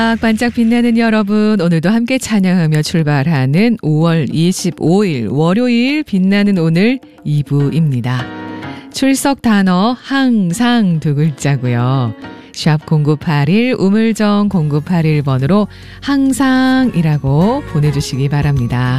반짝 빛나는 여러분, 오늘도 함께 찬양하며 출발하는 5월 25일 월요일 빛나는 오늘 2부입니다. 출석 단어 항상 두 글자고요. 샵 0981 우물정 0981번으로 항상이라고 보내주시기 바랍니다.